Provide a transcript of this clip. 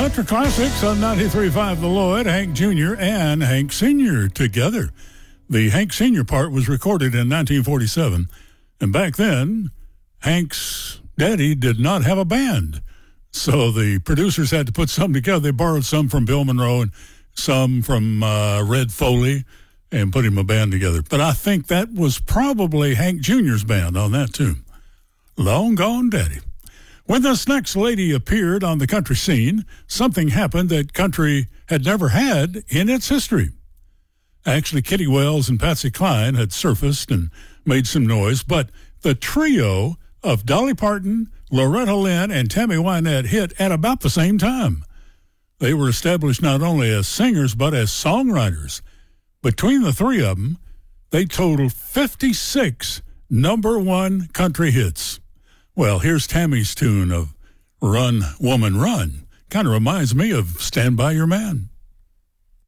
Country Classics on 93.5 The Lloyd, Hank Jr. and Hank Sr. together. The Hank Sr. part was recorded in 1947, and back then, Hank's daddy did not have a band. So the producers had to put something together. They borrowed some from Bill Monroe and some from Red Foley and put him a band together. But I think that was probably Hank Jr.'s band on that tune. Long Gone Daddy. When this next lady appeared on the country scene, something happened that country had never had in its history. Actually, Kitty Wells and Patsy Cline had surfaced and made some noise, but the trio of Dolly Parton, Loretta Lynn, and Tammy Wynette hit at about the same time. They were established not only as singers, but as songwriters. Between the three of them, they totaled 56 number one country hits. Well, here's Tammy's tune of Run, Woman, Run. Kind of reminds me of Stand By Your Man.